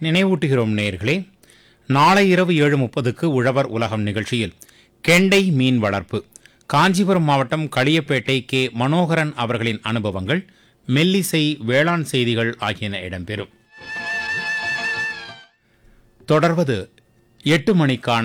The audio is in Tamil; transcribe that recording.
நினைவூட்டுகிறோம் நேயர்களே, நாளை இரவு 7:30க்கு உழவர் உலகம் நிகழ்ச்சியில் கெண்டை மீன் வளர்ப்பு, காஞ்சிபுரம் மாவட்டம் களியப்பேட்டை கே மனோகரன் அவர்களின் அனுபவங்கள், மெல்லிசை, வேளாண் செய்திகள் ஆகியன இடம்பெறும். தொடர்வது 8 மணிக்கான